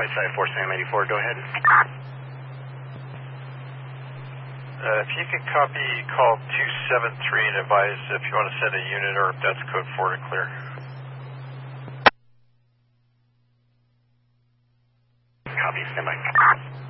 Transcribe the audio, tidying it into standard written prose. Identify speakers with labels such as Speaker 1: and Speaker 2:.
Speaker 1: Flight side 4 Sam 84, go ahead.
Speaker 2: If you could copy call 273 and advise if you want to send a unit or if that's code 4 to clear.
Speaker 1: Copy, stand by.